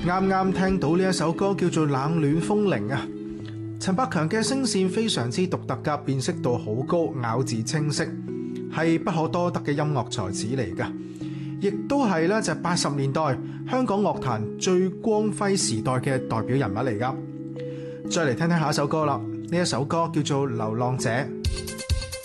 啱啱聽到呢一首歌叫做《冷暖風鈴》啊，陳百強嘅聲線非常之獨特㗎，辨識度好高，咬字清晰，係不可多得嘅音樂才子嚟㗎，亦都係咧就80年代香港樂壇最光輝時代嘅代表人物嚟㗎。再嚟聽聽下一首歌啦，呢一首歌叫做《流浪者》。